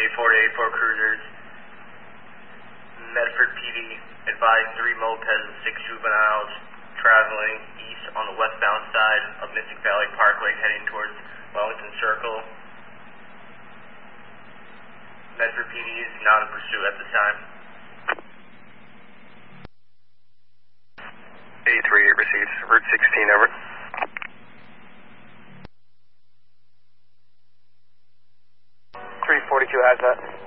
84 cruisers. Medford PD advised 3 mopeds and 6 juveniles traveling east on the westbound side of Mystic Valley Parkway heading towards Wellington Circle. Medford PD is not in pursuit at this time. 838 received. Route 16, over. .342 has that.